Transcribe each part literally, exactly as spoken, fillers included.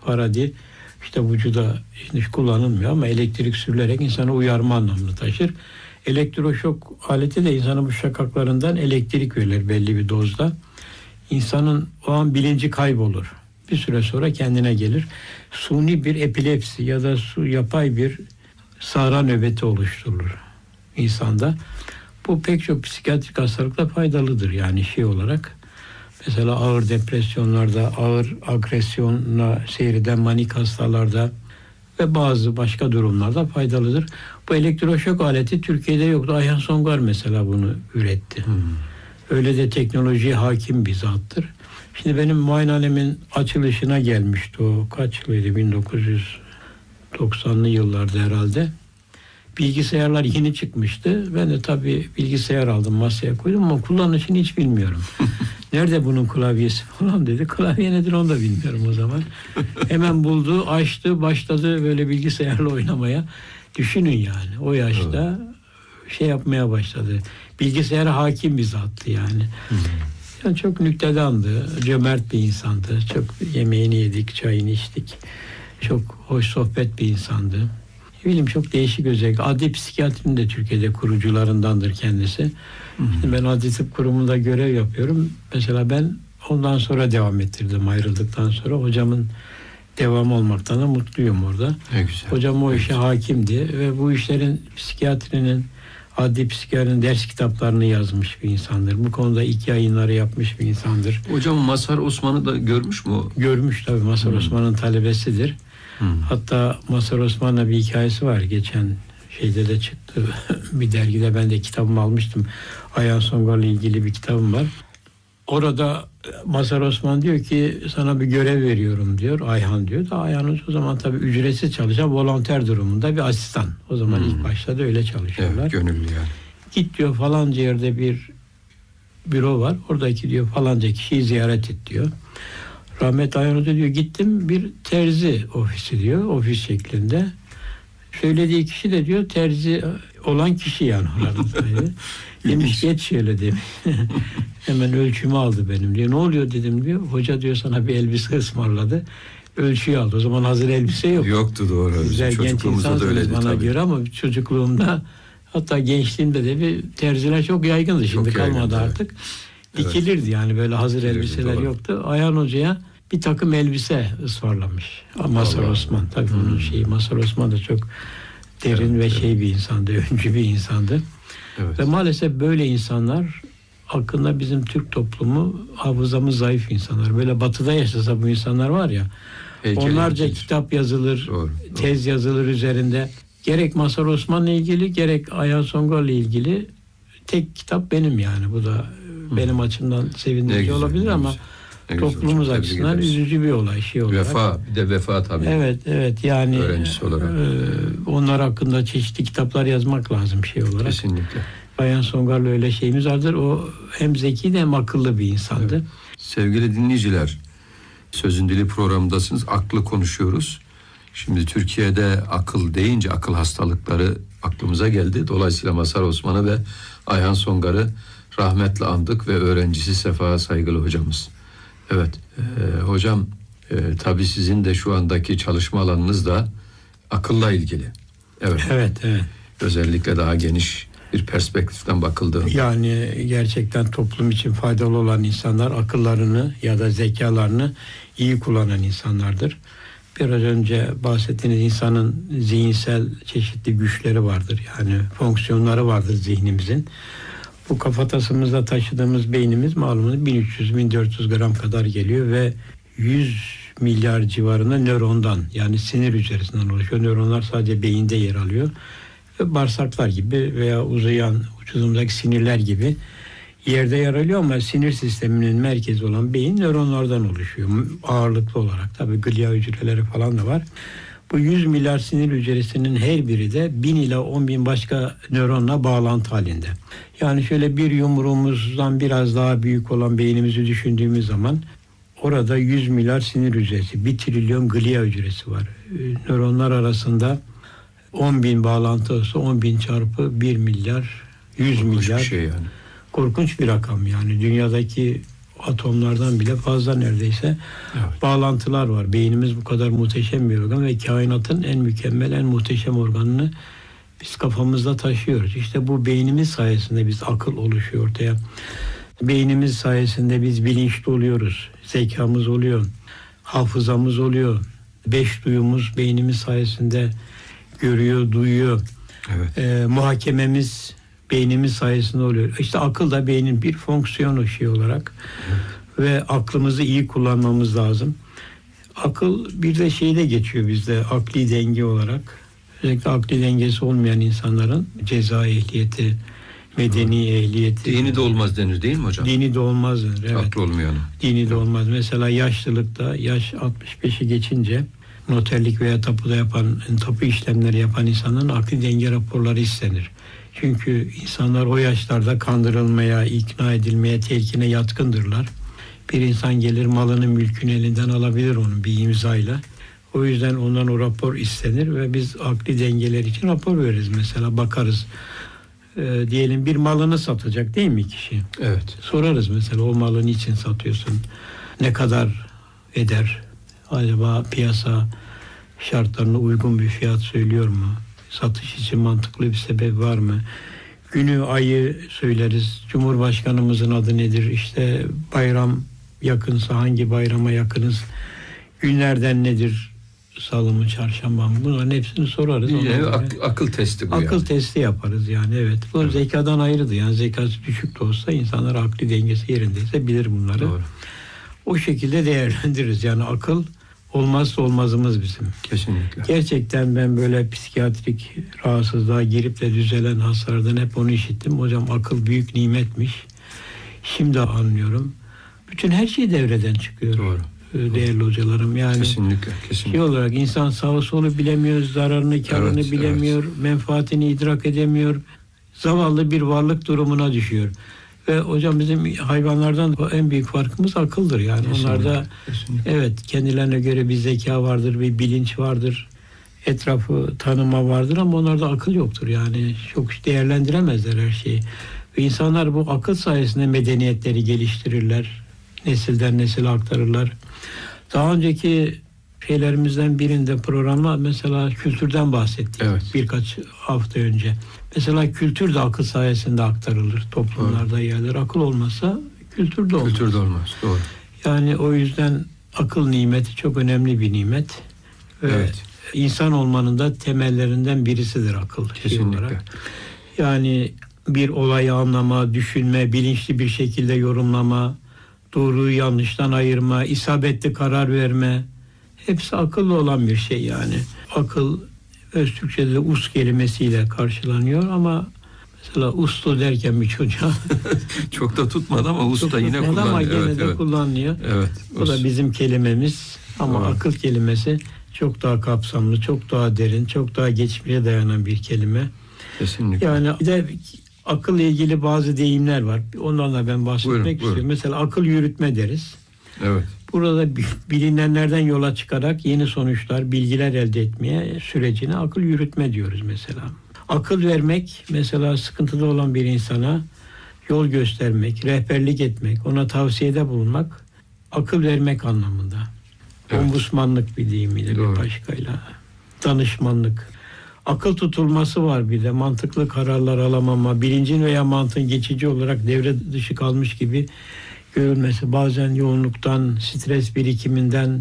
Faraday işte vücuda hiç kullanılmıyor ama elektrik sürülerek insanı uyarma anlamını taşır. Elektroşok aleti de insanın bu şakaklarından elektrik verir belli bir dozda. İnsanın o an bilinci kaybolur. Bir süre sonra kendine gelir. Suni bir epilepsi ya da su yapay bir sahra nöbeti oluşturulur insanda. Bu pek çok psikiyatrik hastalıkla faydalıdır yani şey olarak. Mesela ağır depresyonlarda, ağır agresyonla seyreden manik hastalarda ve bazı başka durumlarda faydalıdır. Bu elektroşok aleti Türkiye'de yoktu. Ayhan Songar mesela bunu üretti. Hmm. Öyle de teknolojiye hakim bir zattır. Şimdi benim muayenehanemin açılışına gelmişti o. Kaç yılıydı? bin dokuz yüz doksanlı yıllarda herhalde. Bilgisayarlar yeni çıkmıştı. Ben de tabii bilgisayar aldım, masaya koydum ama kullanışını hiç bilmiyorum. Nerede bunun klavyesi falan dedi. Klavye nedir onu da bilmiyorum o zaman. Hemen buldu, açtı, başladı böyle bilgisayarla oynamaya. Düşünün yani o yaşta evet. şey yapmaya başladı. Bilgisayara hakim bir zattı yani. Yani çok nüktedandı, cömert bir insandı. Çok yemeğini yedik, çayını içtik. Çok hoş sohbet bir insandı. Ne bileyim çok değişik özellik. Adli psikiyatrinin de Türkiye'de kurucularındandır kendisi. Hı hı. Şimdi ben Adli Tıp Kurumu'nda görev yapıyorum. Mesela ben ondan sonra devam ettirdim ayrıldıktan sonra. Hocamın devam olmaktan da mutluyum orada. Ne güzel. Hocam o ne işe güzel. hakimdi ve bu işlerin psikiyatrinin, adli psikiyatrinin ders kitaplarını yazmış bir insandır. Bu konuda ilk yayınları yapmış bir insandır. Hocam Mazhar Osman'ı da görmüş mü? Görmüş tabii. Mazhar hmm. Osman'ın talebesidir. Hmm. Hatta Mazhar Osman'la bir hikayesi var. Geçen şeyde de çıktı. Bir dergide ben de kitabımı almıştım. Ayhan Songar'la ilgili bir kitabım var. Orada Mazhar Osman diyor ki sana bir görev veriyorum diyor. Ayhan diyor da Ayhan o zaman tabii ücretsiz çalışan volonter durumunda bir asistan. O zaman hmm. ilk başta da öyle çalışıyorlar. Evet, gönüllü yani. Git diyor falanca yerde bir büro var. Oradaki diyor falanca kişiyi ziyaret et diyor. Rahmet Ayhan Hoca diyor gittim bir terzi ofisi diyor. Ofis şeklinde. Söylediği kişi de diyor terzi olan kişi yani. Demiş geç şöyle demiş. Hemen ölçümü aldı benim diyor. Ne oluyor dedim diyor. Hoca diyor sana bir elbise ısmarladı. Ölçüyü aldı. O zaman hazır elbise yok. Yoktu doğru. Güzel genç insansınız bana tabii. göre ama çocukluğumda hatta gençliğimde de bir terziler çok yaygındı. Şimdi çok kalmadı yaygın, artık. Evet. Dikilirdi yani böyle hazır Dikilirdi, elbiseler doğru. yoktu. Ayhan Hoca'ya bir takım elbise ısmarlamış. Mazhar Osman. Tabii hmm. onun şeyi. Mazhar Osman da çok derin evet, ve evet. şey bir insandı. Öncü bir insandı. Evet. Ve maalesef böyle insanlar hakkında bizim Türk toplumu hafızamız zayıf insanlar. Böyle batıda yaşasa bu insanlar var ya Heykeli onlarca heykelir. kitap yazılır, doğru, tez doğru. yazılır üzerinde. Gerek Mazhar Osman'la ilgili gerek Ayhan Songar'la ilgili tek kitap benim yani. Bu da hmm. benim açımdan sevindirici olabilir ama güzel. toplumumuz güzel. açısından üzücü bir olay şey olarak. Vefa, bir de vefa tabii. Evet, evet yani öğrencisi olarak. E, onlar hakkında çeşitli kitaplar yazmak lazım şey olarak. Kesinlikle. Ayhan Songar'la öyle şeyimiz vardır. O hem zeki de hem akıllı bir insandı. Evet. Sevgili dinleyiciler, Sözün Dili programındasınız. Aklı konuşuyoruz. Şimdi Türkiye'de akıl deyince akıl hastalıkları aklımıza geldi. Dolayısıyla Mazhar Osman'ı ve Ayhan Songar'ı rahmetle andık ve öğrencisi Sefa Saygılı hocamız. Evet, e, hocam e, tabii sizin de şu andaki çalışma alanınız da akılla ilgili. Evet. Evet, evet. Özellikle daha geniş bir perspektiften bakıldığında. Yani gerçekten toplum için faydalı olan insanlar akıllarını ya da zekalarını iyi kullanan insanlardır. Biraz önce bahsettiğiniz insanın zihinsel çeşitli güçleri vardır. Yani fonksiyonları vardır zihnimizin. Bu kafatasımızda taşıdığımız beynimiz malumunuz bin üç yüz bin dört yüz gram kadar geliyor ve yüz milyar civarında nörondan yani sinir hücresinden oluşuyor. Nöronlar sadece beyinde yer alıyor. Ve bağırsaklar gibi veya uzayan vücudumdaki sinirler gibi yerde yer alıyor ama sinir sisteminin merkezi olan beyin nöronlardan oluşuyor ağırlıklı olarak. Tabii glia hücreleri falan da var. Bu yüz milyar sinir hücresinin her biri de bin ila on bin başka nöronla bağlantı halinde. Yani şöyle bir yumruğumuzdan biraz daha büyük olan beynimizi düşündüğümüz zaman orada yüz milyar sinir hücresi, bir trilyon glia hücresi var. Nöronlar arasında on bin bağlantı olsa on bin çarpı bir milyar, yüz Korkunç milyar. Bir şey yani. Korkunç bir rakam yani. Dünyadaki atomlardan bile fazla neredeyse evet. bağlantılar var. Beynimiz bu kadar muhteşem bir organ ve kainatın en mükemmel, en muhteşem organını biz kafamızda taşıyoruz. İşte bu beynimiz sayesinde biz akıl oluşuyor ortaya. Beynimiz sayesinde biz bilinçli oluyoruz. Zekamız oluyor. Hafızamız oluyor. Beş duyumuz beynimiz sayesinde görüyor, duyuyor. Evet. Ee, muhakememiz beynimiz sayesinde oluyor. İşte akıl da beynin bir fonksiyonu şey olarak evet. ve aklımızı iyi kullanmamız lazım. Akıl bir de şeyde geçiyor bizde akli denge olarak. Özellikle akli dengesi olmayan insanların ceza ehliyeti, medeni evet. ehliyeti. Dini de olmaz denir değil mi hocam? Dini de olmaz denir. Evet. Aklı olmayan. Dini evet. de olmaz. Mesela yaşlılıkta yaş altmış beşi geçince noterlik veya tapuda yapan, tapu işlemleri yapan insanın akli denge raporları istenir. Çünkü insanlar o yaşlarda kandırılmaya, ikna edilmeye, telkine yatkındırlar. Bir insan gelir malını, mülkünü elinden alabilir onun bir imzayla. O yüzden ondan o rapor istenir ve biz akli dengeler için rapor veririz. Mesela bakarız. Ee, diyelim bir malını satacak değil mi kişi? Evet. Sorarız mesela o malı niçin satıyorsun? Ne kadar eder? Acaba piyasa şartlarına uygun bir fiyat söylüyor mu? Satış için mantıklı bir sebep var mı? Günü, ayı söyleriz. Cumhurbaşkanımızın adı nedir? İşte bayram yakınsa hangi bayrama yakınız? Günlerden nedir? Salı mı, çarşamba mı? Bunların hepsini sorarız. Yani ak- akıl testi bu Akıl yani. testi yaparız yani evet. Bu evet. zekadan ayrıdır. Yani zekası düşük de olsa insanlar akli dengesi yerindeyse bilir bunları. Doğru. O şekilde değerlendiririz. Yani akıl olmazsa olmazımız bizim. Kesinlikle. Gerçekten ben böyle psikiyatrik rahatsızlığa girip de düzelen hastalardan hep onu işittim. Hocam akıl büyük nimetmiş. Şimdi anlıyorum. Bütün her şey devreden çıkıyor. Doğru. Değerli Doğru. hocalarım. Yani kesinlikle, kesinlikle. Şey olarak insan sağı solu bilemiyor, zararını, karını evet, bilemiyor, evet. menfaatini idrak edemiyor. Zavallı bir varlık durumuna düşüyor. Ve hocam bizim hayvanlardan en büyük farkımız akıldır. Yani kesinlikle, onlarda kesinlikle. evet kendilerine göre bir zeka vardır, bir bilinç vardır. Etrafı tanıma vardır ama onlarda akıl yoktur. Yani çok değerlendiremezler her şeyi. Ve insanlar bu akıl sayesinde medeniyetleri geliştirirler. Nesilden nesile aktarırlar. Daha önceki şeylerimizden birinde programda mesela kültürden bahsettik. Evet. Birkaç hafta önce. Mesela kültür de akıl sayesinde aktarılır. Toplumlarda yerler. Akıl olmasa kültür de olmaz. Kültür de olmaz. Doğru. Yani o yüzden akıl nimeti çok önemli bir nimet. Ve evet. insan olmanın da temellerinden birisidir akıl. Kesinlikle. Olarak. Yani bir olayı anlama, düşünme, bilinçli bir şekilde yorumlama, doğruyu yanlıştan ayırma, isabetli karar verme. Hepsi akıllı olan bir şey yani. Akıl öz Türkçe'de us kelimesiyle karşılanıyor ama mesela uslu derken bir çocuğa çok da tutmadı ama usta yine kullanıyor. Ama yine evet, de evet. kullanılıyor. Evet. O da bizim kelimemiz ama evet. akıl kelimesi çok daha kapsamlı, çok daha derin, çok daha geçmişe dayanan bir kelime. Kesinlikle. Yani bir de akılla ilgili bazı deyimler var. Ondan da ben bahsetmek buyurun, istiyorum. Buyurun. Mesela akıl yürütme deriz. Evet. Burada bilinenlerden yola çıkarak yeni sonuçlar, bilgiler elde etmeye sürecine akıl yürütme diyoruz mesela. Akıl vermek mesela sıkıntıda olan bir insana yol göstermek, rehberlik etmek, ona tavsiyede bulunmak akıl vermek anlamında. Evet. Ombudsmanlık bir deyimiyle bir başkayla. Danışmanlık. Akıl tutulması var bir de mantıklı kararlar alamama, bilincin veya mantığın geçici olarak devre dışı kalmış gibi görülmesi. Bazen yoğunluktan, stres birikiminden,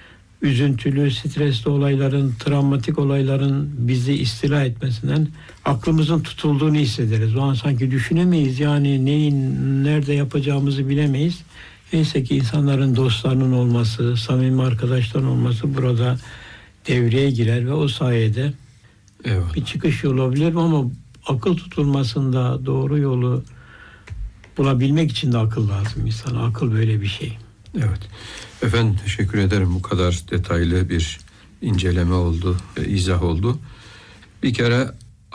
üzüntülü, stresli olayların, travmatik olayların bizi istila etmesinden aklımızın tutulduğunu hissederiz. O an sanki düşünemeyiz yani neyin, nerede yapacağımızı bilemeyiz. Neyse ki insanların dostlarının olması, samimi arkadaşların olması burada devreye girer ve o sayede evet. bir çıkış yolu olabilir ama akıl tutulmasında doğru yolu bulabilmek için de akıl lazım insana. Akıl böyle bir şey. Evet. Efendim teşekkür ederim. Bu kadar detaylı bir inceleme oldu, izah oldu. Bir kere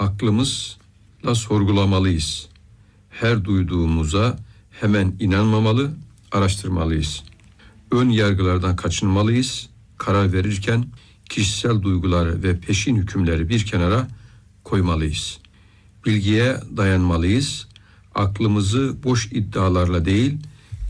aklımızla sorgulamalıyız. Her duyduğumuza hemen inanmamalı, araştırmalıyız. Ön yargılardan kaçınmalıyız. Karar verirken kişisel duyguları ve peşin hükümleri bir kenara koymalıyız. Bilgiye dayanmalıyız. Aklımızı boş iddialarla değil,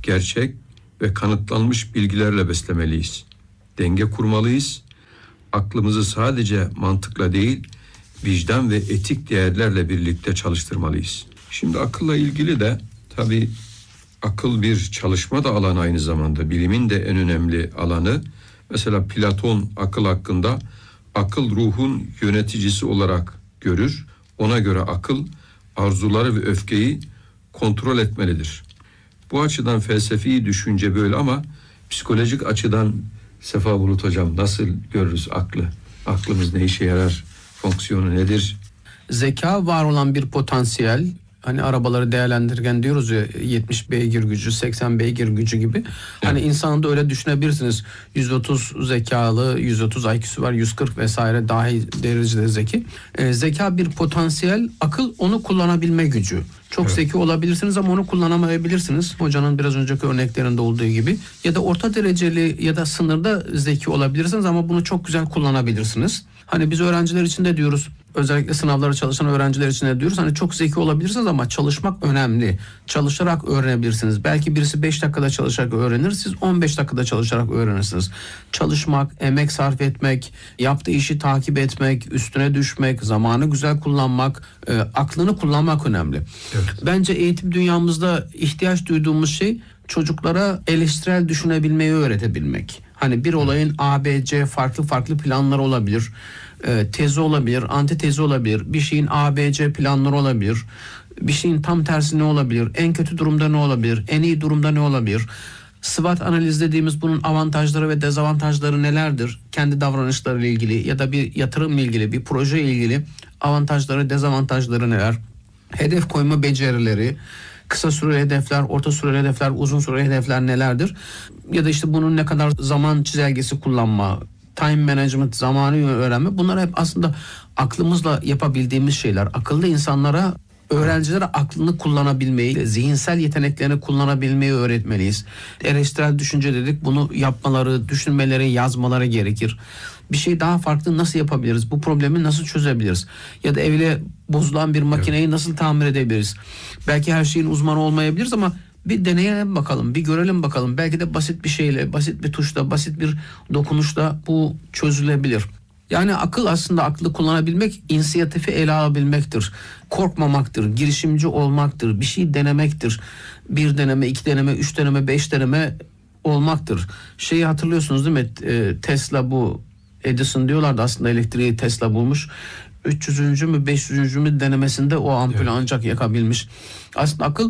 gerçek ve kanıtlanmış bilgilerle beslemeliyiz. Denge kurmalıyız. Aklımızı sadece mantıkla değil, vicdan ve etik değerlerle birlikte çalıştırmalıyız. Şimdi akılla ilgili de tabii akıl bir çalışma da alanı, aynı zamanda bilimin de en önemli alanı. Mesela Platon akıl hakkında akıl ruhun yöneticisi olarak görür. Ona göre akıl arzuları ve öfkeyi kontrol etmelidir. Bu açıdan felsefi düşünce böyle, ama psikolojik açıdan Sefa Bulut Hocam nasıl görürüz aklı? Aklımız ne işe yarar? Fonksiyonu nedir? Zeka var olan bir potansiyel. Hani arabaları değerlendirirken diyoruz ya, yetmiş beygir gücü, seksen beygir gücü gibi. Evet. Hani insanı da öyle düşünebilirsiniz. yüz otuz zekalı, yüz otuz I Q'su var, yüz kırk vesaire dahi derecede zeki. Ee, zeka bir potansiyel, akıl onu kullanabilme gücü. Çok evet. zeki olabilirsiniz ama onu kullanamayabilirsiniz. Hocanın biraz önceki örneklerinde olduğu gibi. Ya da orta dereceli ya da sınırda zeki olabilirsiniz ama bunu çok güzel kullanabilirsiniz. Hani biz öğrenciler için de diyoruz, özellikle sınavlara çalışan öğrenciler için de diyoruz, hani çok zeki olabilirsiniz ama çalışmak önemli. Çalışarak öğrenebilirsiniz. Belki birisi beş dakikada çalışarak öğrenir, siz on beş dakikada çalışarak öğrenirsiniz. Çalışmak, emek sarf etmek, yaptığı işi takip etmek, üstüne düşmek, zamanı güzel kullanmak, e, aklını kullanmak önemli. Evet. Bence eğitim dünyamızda ihtiyaç duyduğumuz şey çocuklara eleştirel düşünebilmeyi öğretebilmek. Hani bir olayın A, B, C farklı farklı planları olabilir. E, tezi olabilir, antitezi olabilir. Bir şeyin A, B, C planları olabilir. Bir şeyin tam tersi ne olabilir? En kötü durumda ne olabilir? En iyi durumda ne olabilir? SWOT analiz dediğimiz bunun avantajları ve dezavantajları nelerdir? Kendi davranışlarıyla ilgili ya da bir yatırımla ilgili, bir proje ile ilgili avantajları, dezavantajları neler? Hedef koyma becerileri, kısa süreli hedefler, orta süreli hedefler, uzun süreli hedefler nelerdir? Ya da işte bunun ne kadar zaman çizelgesi kullanma, time management, zamanı öğrenme, bunlar hep aslında aklımızla yapabildiğimiz şeyler. Akıllı insanlara, öğrencilere aklını kullanabilmeyi, zihinsel yeteneklerini kullanabilmeyi öğretmeliyiz. Eleştirel düşünce dedik, bunu yapmaları, düşünmeleri, yazmaları gerekir. Bir şey daha farklı nasıl yapabiliriz? Bu problemi nasıl çözebiliriz? Ya da evle bozulan bir makineyi evet. nasıl tamir edebiliriz? Belki her şeyin uzmanı olmayabiliriz ama bir deneyelim bakalım, bir görelim bakalım. Belki de basit bir şeyle, basit bir tuşla, basit bir dokunuşla bu çözülebilir. Yani akıl, aslında aklı kullanabilmek, inisiyatifi ele alabilmektir. Korkmamaktır, girişimci olmaktır, bir şey denemektir. Bir deneme, iki deneme, üç deneme, beş deneme olmaktır. Şeyi hatırlıyorsunuz değil mi? Tesla, bu Edison diyorlardı, aslında elektriği Tesla bulmuş. üç yüzüncü mü beş yüzüncü mü denemesinde o ampulü evet. ancak yakabilmiş. Aslında akıl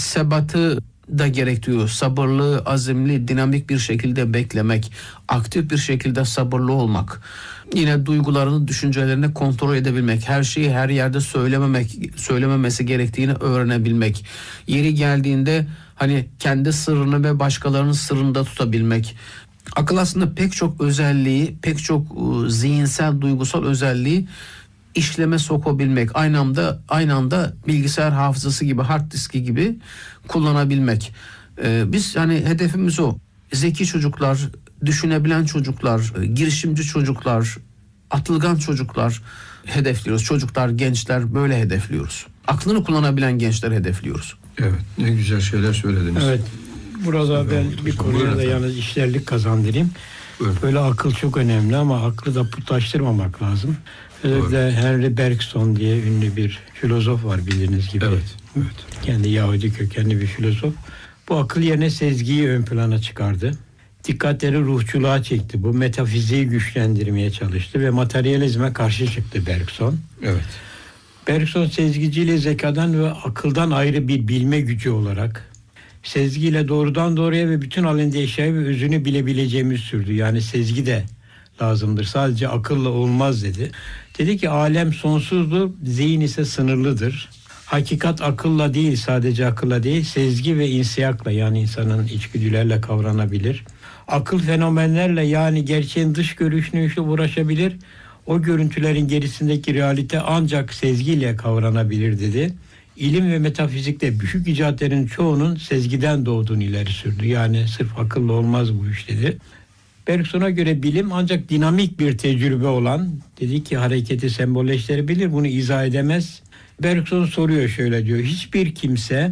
sebatı da gerektiriyor. Sabırlı, azimli, dinamik bir şekilde beklemek, aktif bir şekilde sabırlı olmak. Yine duygularını, düşüncelerini kontrol edebilmek, her şeyi her yerde söylememek, söylememesi gerektiğini öğrenebilmek. Yeri geldiğinde hani kendi sırrını ve başkalarının sırrını da tutabilmek. Akıl aslında pek çok özelliği, pek çok uh, zihinsel, duygusal özelliği işleme sokabilmek, aynı anda aynı anda bilgisayar hafızası gibi, hard diski gibi kullanabilmek. Ee, biz hani hedefimiz o. Zeki çocuklar, düşünebilen çocuklar, girişimci çocuklar, atılgan çocuklar hedefliyoruz. Çocuklar, gençler böyle hedefliyoruz. Aklını kullanabilen gençler hedefliyoruz. Evet, ne güzel şeyler söylediniz. Evet. Burada ben bir konuya da yalnız işlerlik kazandırayım. Buyurun. Böyle akıl çok önemli ama aklı da putlaştırmamak lazım. Özellikle Henry Bergson diye ünlü bir filozof var, bildiğiniz gibi. Evet, evet. Kendi Yahudi kökenli bir filozof. Bu akıl yerine sezgiyi ön plana çıkardı. Dikkatleri ruhçuluğa çekti. Bu metafiziği güçlendirmeye çalıştı ve materyalizme karşı çıktı Bergson. Evet. Bergson sezgiciyle zekadan ve akıldan ayrı bir bilme gücü olarak sezgiyle doğrudan doğruya ve bütün halinde eşyayı ve özünü bilebileceğimiz sürdü. Yani sezgi de lazımdır. Sadece akılla olmaz dedi. Dedi ki alem sonsuzdur, zihin ise sınırlıdır. Hakikat akılla değil, sadece akılla değil, sezgi ve insiyakla, yani insanın içgüdülerle kavranabilir. Akıl fenomenlerle, yani gerçeğin dış görünüşüyle uğraşabilir. O görüntülerin gerisindeki realite ancak sezgiyle kavranabilir dedi. İlim ve metafizikte büyük icatların çoğunun sezgiden doğduğunu ileri sürdü. Yani sırf akıllı olmaz bu iş dedi. Bergson'a göre bilim ancak dinamik bir tecrübe olan, dedi ki hareketi sembolleştirebilir, bunu izah edemez. Bergson soruyor, şöyle diyor: hiçbir kimse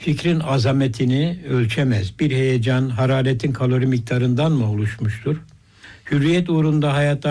fikrin azametini ölçemez. Bir heyecan, hararetin kalori miktarından mı oluşmuştur? Hürriyet uğrunda hayatlar